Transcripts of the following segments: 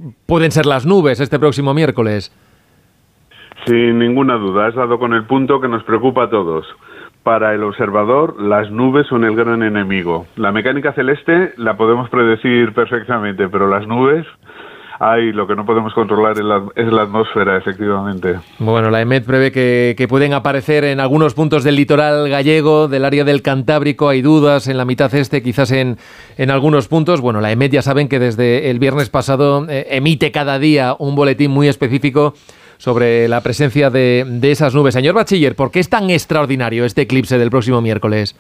pueden ser las nubes este próximo miércoles. Sin ninguna duda, has dado con el punto que nos preocupa a todos. Para el observador, las nubes son el gran enemigo. La mecánica celeste la podemos predecir perfectamente, pero las nubes, lo que no podemos controlar es la atmósfera, efectivamente. Bueno, la EMET prevé que pueden aparecer en algunos puntos del litoral gallego, del área del Cantábrico, hay dudas, en la mitad este, quizás en algunos puntos. Bueno, la EMET ya saben que desde el viernes pasado emite cada día un boletín muy específico sobre la presencia de esas nubes. Señor Bachiller, ¿por qué es tan extraordinario este eclipse del próximo miércoles?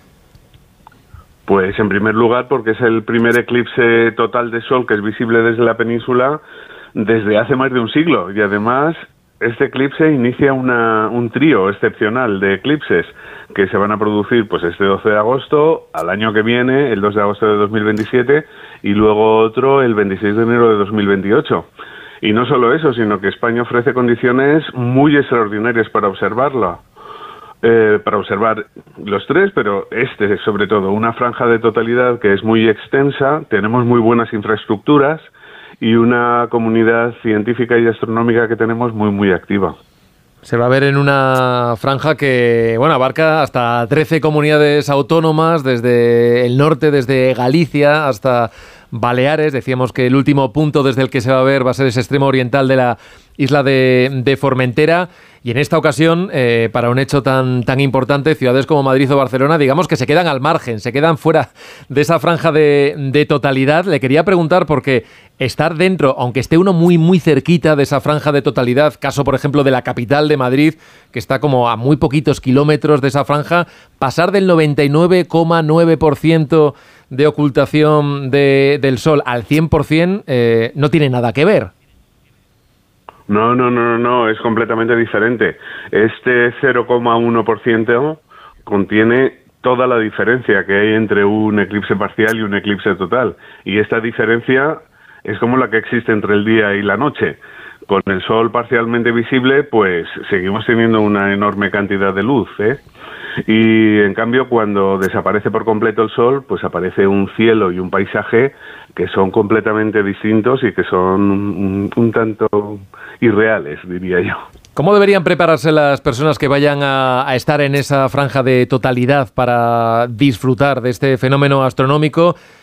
Pues en primer lugar porque es el primer eclipse total de sol que es visible desde la península desde hace más de un siglo, y además este eclipse inicia un trío excepcional de eclipses que se van a producir pues este 12 de agosto, al año que viene, el 2 de agosto de 2027, y luego otro el 26 de enero de 2028. Y no solo eso, sino que España ofrece condiciones muy extraordinarias para observarla. Para observar los tres, pero sobre todo, una franja de totalidad que es muy extensa, tenemos muy buenas infraestructuras y una comunidad científica y astronómica que tenemos muy, muy activa. Se va a ver en una franja que, bueno, abarca hasta 13 comunidades autónomas, desde el norte, desde Galicia hasta Baleares. Decíamos que el último punto desde el que se va a ver va a ser ese extremo oriental de la isla de Formentera. Y en esta ocasión, para un hecho tan importante, ciudades como Madrid o Barcelona, digamos que se quedan al margen, se quedan fuera de esa franja de totalidad. Le quería preguntar porque estar dentro, aunque esté uno muy, muy cerquita de esa franja de totalidad, caso, por ejemplo, de la capital de Madrid, que está como a muy poquitos kilómetros de esa franja, pasar del 99,9% de ocultación del sol al 100% no tiene nada que ver. No, es completamente diferente. Este 0,1% contiene toda la diferencia que hay entre un eclipse parcial y un eclipse total. Y esta diferencia es como la que existe entre el día y la noche. Con el sol parcialmente visible, pues seguimos teniendo una enorme cantidad de luz, Y en cambio, cuando desaparece por completo el sol, pues aparece un cielo y un paisaje que son completamente distintos y que son un tanto irreales, diría yo. ¿Cómo deberían prepararse las personas que vayan a estar en esa franja de totalidad para disfrutar de este fenómeno astronómico?